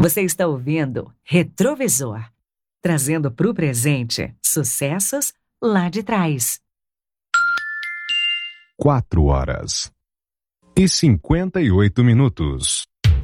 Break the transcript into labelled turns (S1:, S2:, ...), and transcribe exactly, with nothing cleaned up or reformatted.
S1: Você está ouvindo Retrovisor, trazendo para o presente sucessos lá de trás.
S2: Quatro horas e cinquenta e oito minutos.